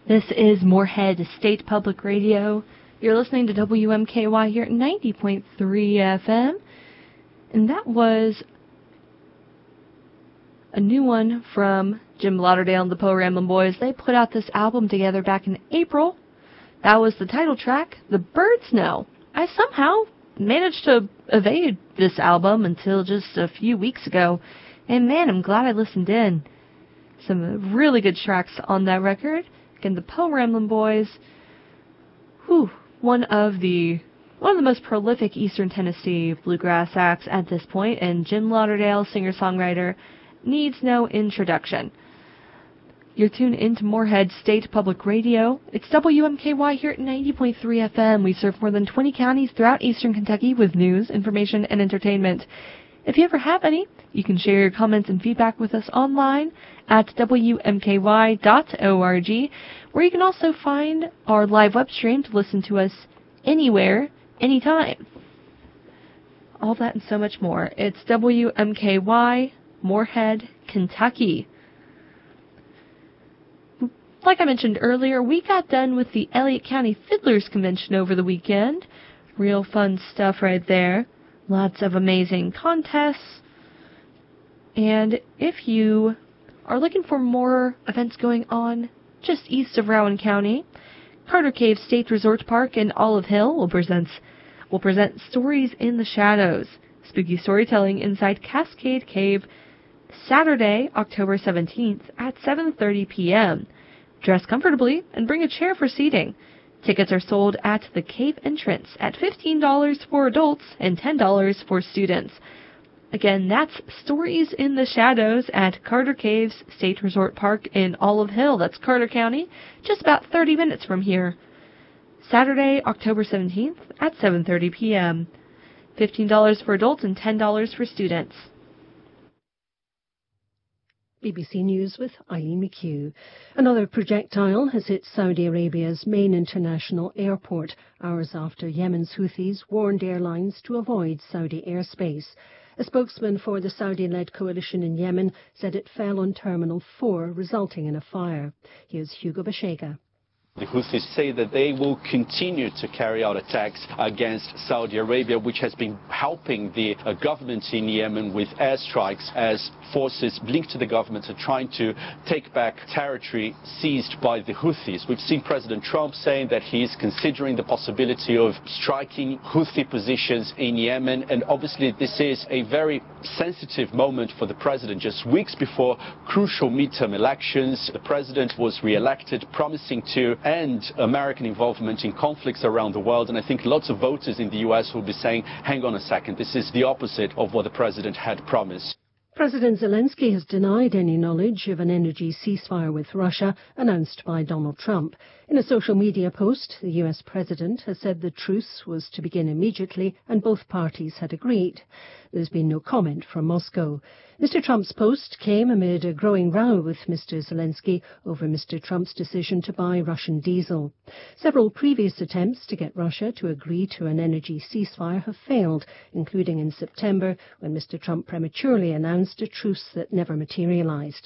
This is Moorhead State Public Radio. You're listening to WMKY here at 90.3 FM. And that was a new one from Jim Lauderdale and the Po Ramblin' Boys. They put out this album together back in April. That was the title track, The Birds Know. I somehow managed to evade this album until just a few weeks ago. And man, I'm glad I listened in. Some really good tracks on that record. Again, the Po Ramblin' Boys. One of the most prolific Eastern Tennessee bluegrass acts at this point, and Jim Lauderdale, singer-songwriter, needs no introduction. You're tuned into Moorhead State Public Radio. It's WMKY here at 90.3 FM. We serve more than 20 counties throughout Eastern Kentucky with news, information, and entertainment. If you ever have any, you can share your comments and feedback with us online at WMKY.org, where you can also find our live web stream to listen to us anywhere, anytime. All that and so much more. It's WMKY, Moorhead, Kentucky. Like I mentioned earlier, we got done with the Elliott County Fiddlers Convention over the weekend. Real fun stuff right there. Lots of amazing contests. And if you are looking for more events going on just east of Rowan County, Carter Cave State Resort Park in Olive Hill will present Stories in the Shadows, spooky storytelling inside Cascade Cave, Saturday, October 17th at 7:30 p.m. Dress comfortably and bring a chair for seating. Tickets are sold at the cave entrance at $15 for adults and $10 for students. Again, that's Stories in the Shadows at Carter Caves State Resort Park in Olive Hill. That's Carter County, just about 30 minutes from here. Saturday, October 17th at 7:30 p.m. $15 for adults and $10 for students. BBC News with Eileen McHugh. Another projectile has hit Saudi Arabia's main international airport, hours after Yemen's Houthis warned airlines to avoid Saudi airspace. A spokesman for the Saudi-led coalition in Yemen said it fell on Terminal 4, resulting in a fire. Here's Hugo Bashega. The Houthis say that they will continue to carry out attacks against Saudi Arabia, which has been helping the government in Yemen with airstrikes as forces linked to the government are trying to take back territory seized by the Houthis. We've seen President Trump saying that he is considering the possibility of striking Houthi positions in Yemen, and obviously this is a very sensitive moment for the president. Just weeks before crucial midterm elections, the president was re-elected, promising to end American involvement in conflicts around the world, and I think lots of voters in the US will be saying, hang on a second, this is the opposite of what the president had promised. President Zelensky has denied any knowledge of an energy ceasefire with Russia announced by Donald Trump. In a social media post, the US president has said the truce was to begin immediately and both parties had agreed. There's been no comment from Moscow. Mr. Trump's post came amid a growing row with Mr. Zelensky over Mr. Trump's decision to buy Russian diesel. Several previous attempts to get Russia to agree to an energy ceasefire have failed, including in September when Mr. Trump prematurely announced a truce that never materialized.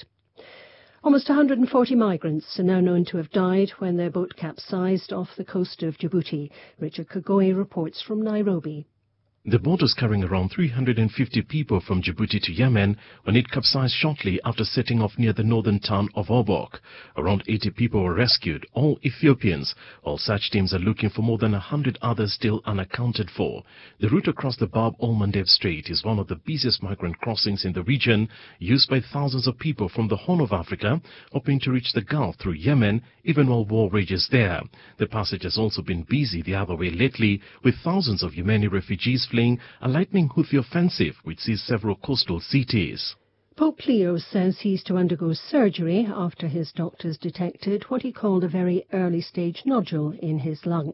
Almost 140 migrants are now known to have died when their boat capsized off the coast of Djibouti. Richard Kagoi reports from Nairobi. The boat was carrying around 350 people from Djibouti to Yemen when it capsized shortly after setting off near the northern town of Obok. Around 80 people were rescued, all Ethiopians. All search teams are looking for more than 100 others still unaccounted for. The route across the Bab el-Mandeb Strait is one of the busiest migrant crossings in the region, used by thousands of people from the Horn of Africa, hoping to reach the Gulf through Yemen, even while war rages there. The passage has also been busy the other way lately, with thousands of Yemeni refugees fleeing a lightning Houthi offensive which sees several coastal cities. Pope Leo says he's to undergo surgery after his doctors detected what he called a very early-stage nodule in his lung.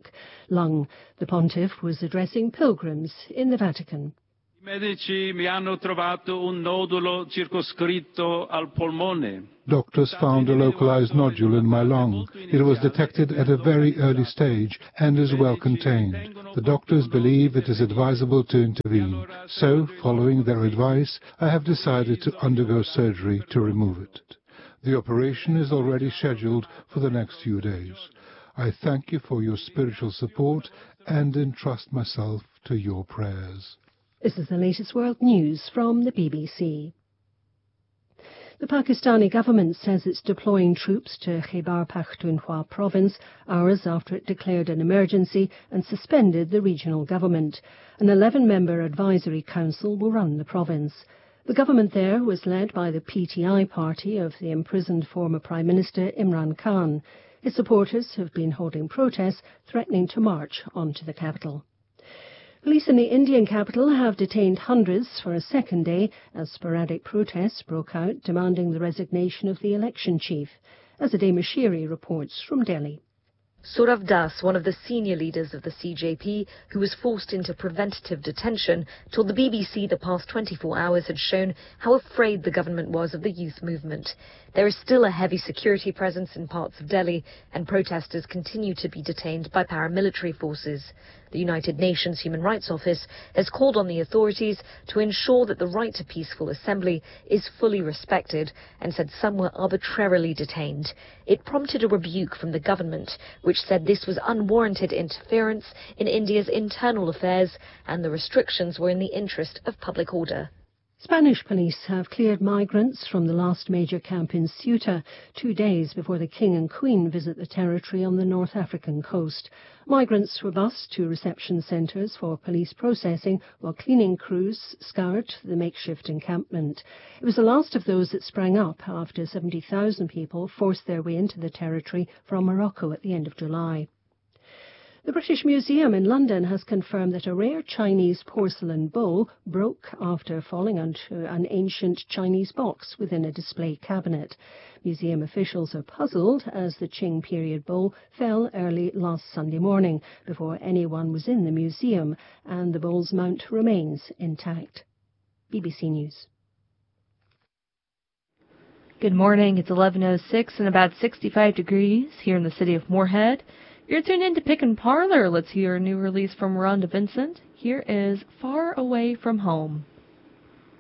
The pontiff was addressing pilgrims in the Vatican. Medici mi hanno trovato un nodulo circoscritto al polmone. Doctors found a localized nodule in my lung. It was detected at a very early stage and is well contained. The doctors believe it is advisable to intervene. So, following their advice, I have decided to undergo surgery to remove it. The operation is already scheduled for the next few days. I thank you for your spiritual support and entrust myself to your prayers. This is the latest world news from the BBC. The Pakistani government says it's deploying troops to Khyber Pakhtunkhwa province hours after it declared an emergency and suspended the regional government. An 11-member advisory council will run the province. The government there was led by the PTI party of the imprisoned former Prime Minister Imran Khan. His supporters have been holding protests threatening to march onto the capital. Police in the Indian capital have detained hundreds for a second day as sporadic protests broke out demanding the resignation of the election chief. Azadeh Mashiri reports from Delhi. Saurav Das, one of the senior leaders of the CJP, who was forced into preventative detention, told the BBC the past 24 hours had shown how afraid the government was of the youth movement. There is still a heavy security presence in parts of Delhi, and protesters continue to be detained by paramilitary forces. The United Nations Human Rights Office has called on the authorities to ensure that the right to peaceful assembly is fully respected and said some were arbitrarily detained. It prompted a rebuke from the government, which said this was unwarranted interference in India's internal affairs and the restrictions were in the interest of public order. Spanish police have cleared migrants from the last major camp in Ceuta 2 days before the King and Queen visit the territory on the North African coast. Migrants were bused to reception centres for police processing while cleaning crews scoured the makeshift encampment. It was the last of those that sprang up after 70,000 people forced their way into the territory from Morocco at the end of July. The British Museum in London has confirmed that a rare Chinese porcelain bowl broke after falling onto an ancient Chinese box within a display cabinet. Museum officials are puzzled as the Qing period bowl fell early last Sunday morning before anyone was in the museum, and the bowl's mount remains intact. BBC News. Good morning. It's 11:06 and about 65 degrees here in the city of Moorhead. You're tuned in to Pick and Parlor. Let's hear a new release from Rhonda Vincent. Here is Far Away from Home.